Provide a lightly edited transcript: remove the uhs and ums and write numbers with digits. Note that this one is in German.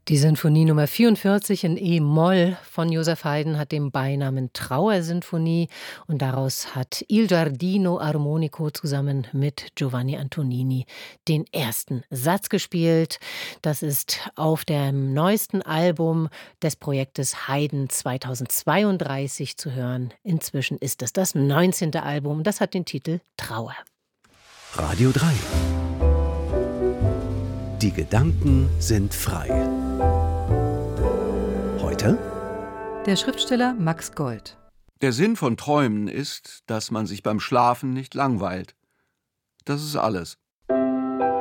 Die Sinfonie Nummer 44 in E-Moll von Joseph Haydn hat den Beinamen Trauersinfonie und daraus hat Il Giardino Armonico zusammen mit Giovanni Antonini den ersten Satz gespielt. Das ist auf dem neuesten Album des Projektes Haydn 2032 zu hören. Inzwischen ist es das 19. Album, das hat den Titel Trauer. Radio 3. Die Gedanken sind frei. Heute? Der Schriftsteller Max Gold. Der Sinn von Träumen ist, dass man sich beim Schlafen nicht langweilt. Das ist alles.